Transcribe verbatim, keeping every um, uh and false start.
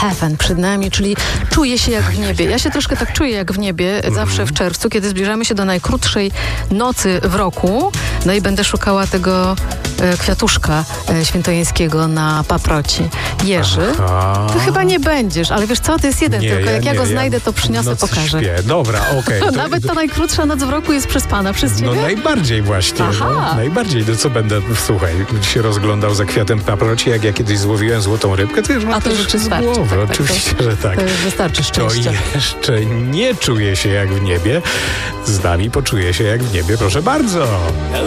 heaven przed nami, czyli czuję się jak w niebie. Ja się troszkę tak czuję jak w niebie zawsze w czerwcu, kiedy zbliżamy się do najkrótszej nocy w roku. No i będę szukała tego e, kwiatuszka e, świętojańskiego na paproci. Jerzy, Aha. ty chyba nie będziesz, ale wiesz co, to jest jeden Nie, tylko. Jak ja ja go nie, znajdę, ja to przyniosę, nocy pokażę. Śpię. Dobra, okej. Okay. Nawet ta najkrótsza noc w roku jest przespana przez ciebie? No najbardziej właśnie. Aha. No, najbardziej. To co będę, słuchaj, się rozglądał za kwiatem paproci, jak ja kiedyś złowiłem złotą rybkę, to już mam A to te już rzeczy z wystarczy, głowy. tak, tak, Oczywiście, to, że tak. To już wystarczy To szczęścia. jeszcze nie czuję się jak w niebie. Z nami poczuję się jak w niebie. Proszę bardzo.